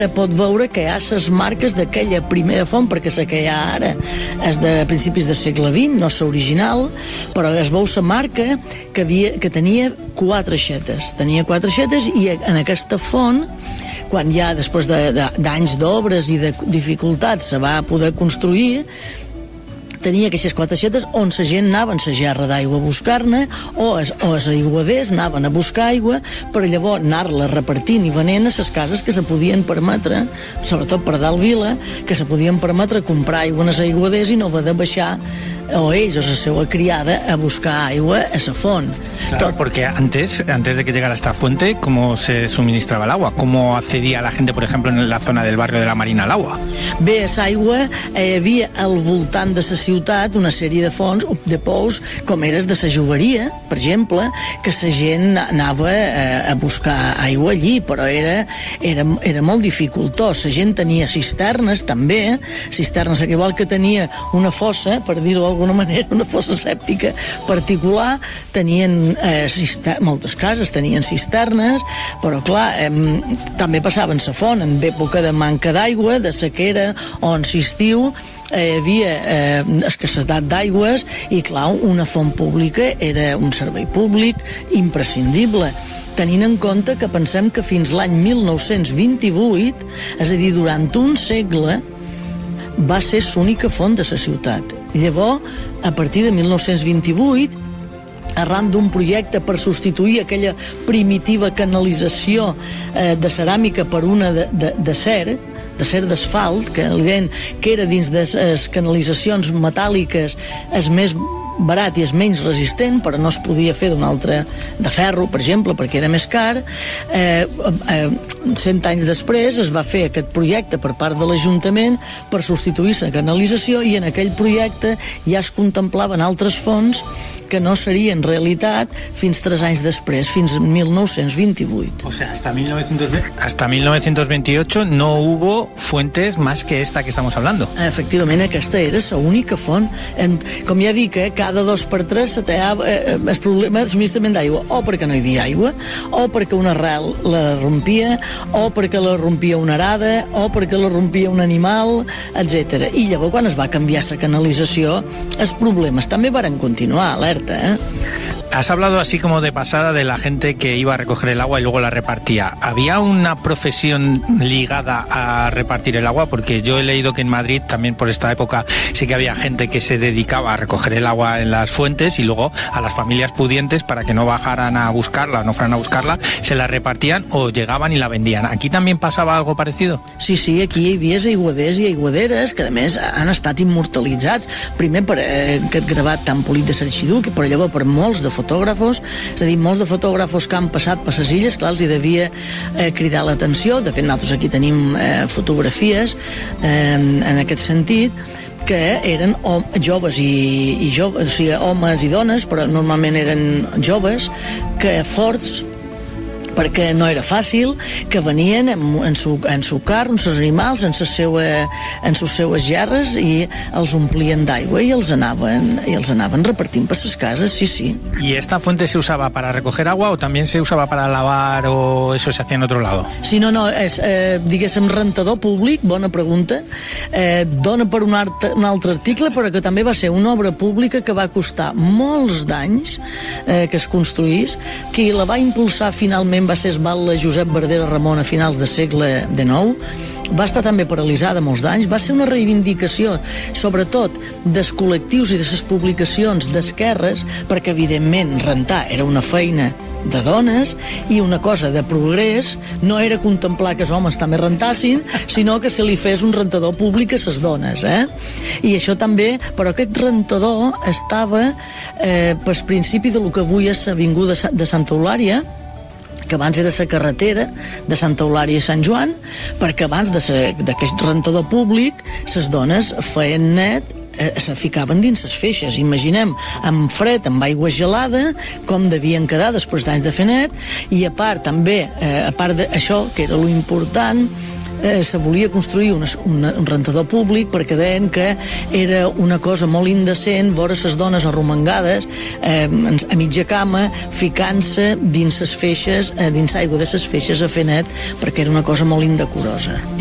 pot veure que hi ha les marques d'aquella primera font, perquè la que hi ha ara és de principis del segle XX, no és original, però es veu la marca que tenia 4 aixetes. Tenia 4 aixetes i en aquesta font, quan ja després d'anys d'obres i de dificultats se va poder construir, tenia aquestes 4 aixetes on la gent anava en la gerra d'aigua a buscar-ne o els aiguaders anaven a buscar aigua per llavors anar-la repartint i venent a les cases que se podien permetre, sobretot per dalt vila, que se podien permetre comprar aigua en els aiguaders i no haver de baixar o ells o la seva criada a buscar aigua a la font. Claro, porque antes de que llegara esta fuente, ¿cómo se suministraba el agua? ¿Cómo accedía la gente, por ejemplo, en la zona del barrio de la Marina al agua? Bé, l'aigua hi havia al voltant de la ciutat una sèrie de fonts, de pous, com eres de la Joveria, per exemple, que la gent anava a buscar aigua allí, però era molt dificultós. La gent tenia cisternes, també, cisternes, igual que tenia una fossa, per dir-ho d'alguna manera, una fossa sèptica particular, tenien moltes cases tenien cisternes, però clar, també passaven la font en època de manca d'aigua, de sequera, on si estiu hi havia escassetat d'aigües i clar, una font pública era un servei públic imprescindible, tenint en compte que pensem que fins l'any 1928, és a dir, durant un segle, va ser l'única font de la ciutat. Llavors, a partir de 1928, arran d'un projecte per substituir aquella primitiva canalització de ceràmica per una d'acer d'asfalt, que era dins de les canalitzacions metàl·liques és més barat i és menys resistent, però no es podia fer d'un altre de ferro, per exemple, perquè era més car. 100 anys després es va fer aquest projecte per part de l'Ajuntament per substituir la canalització i en aquell projecte ja es contemplaven altres fonts que no serien realitat fins 3 anys després, fins 1928. O sea, hasta 1928 no hubo fuentes más que esta que estamos hablando. Efectivament, aquesta era l'única font. Com ja dic, cada 2 per 3 se tallava el problema de subministrament d'aigua, o perquè no hi havia aigua, o perquè una arrel la rompia, o perquè la rompia una arada, o perquè la rompia un animal, etc. I llavors, quan es va canviar la canalització, els problemes també varen continuar, alerta, Has hablado así como de pasada de la gente que iba a recoger el agua y luego la repartía. ¿Había una profesión ligada a repartir el agua? Porque yo he leído que en Madrid también por esta época sí que había gente que se dedicaba a recoger el agua en las fuentes y luego a las familias pudientes, para que no bajaran a buscarla, no fueran a buscarla, se la repartían o llegaban y la vendían. ¿Aquí también pasaba algo parecido? Sí, aquí hi havia aiguaders i aiguaderes que a més han estat immortalitzats, primer per aquest gravat tan polit de s'arxiduc, però llavors per molts de fotògrafos, és a dir, molts de fotògrafos que han passat per les illes, clar, els hi devia cridar l'atenció. De fet, nosaltres aquí tenim fotografies en aquest sentit, que eren joves i joves, o sigui, homes i dones, però normalment eren joves, que forts, perquè no era fàcil, que venien en su car, amb els animals, en les seues gerres, i els omplien d'aigua i els anaven repartint per les cases, sí. ¿Y esta fuente se usaba para recoger agua o también se usaba para lavar, o eso se hacía en otro lado? Sí, no, és, diguéssim, rentador públic, bona pregunta, dona per un altre article, però que també va ser una obra pública que va costar molts d'anys que es construís, qui la va impulsar finalment va ser Esbal Josep Verdera Ramon a finals del segle XIX, va estar també paralitzada molts d'anys, va ser una reivindicació sobretot dels col·lectius i de les publicacions d'esquerres, perquè evidentment rentar era una feina de dones i una cosa de progrés, no era contemplar que els homes també rentassin, sinó que se li fes un rentador públic a les dones, i això també, però aquest rentador estava pel principi de lo que avui és l'avinguda de Santa Eulària, que abans era la carretera de Santa Eulària i Sant Joan, perquè abans d'aquest rentador públic les dones feien net, se ficaven dins les feixes. Imaginem, amb fred, amb aigua gelada, com devien quedar després d'anys de fer net, i a part també, a part d'això, que era lo important, se volia construir un rentador públic perquè deien que era una cosa molt indecent veure les dones arromangades a mitja cama ficant-se dins les feixes, dins l'aigua de les feixes a fer net, perquè era una cosa molt indecorosa.